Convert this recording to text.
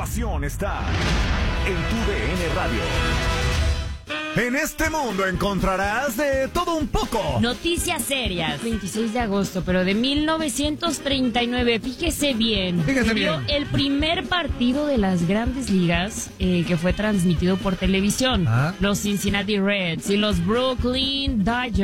información está en tu DN Radio. En este mundo encontrarás de todo un poco. Noticias serias. 26 de agosto, pero de 1939. Fíjese bien. Fíjese dio bien. el primer partido de las Grandes Ligas que fue transmitido por televisión. Ah. Los Cincinnati Reds y los Brooklyn Dodgers